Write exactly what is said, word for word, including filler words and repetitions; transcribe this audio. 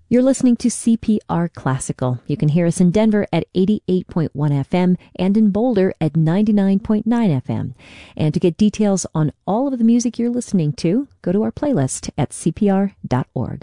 You're listening to C P R Classical. You can hear us in Denver at eighty-eight point one F M and in Boulder at ninety-nine point nine F M. And to get details on all of the music you're listening to, go to our playlist at C P R dot org.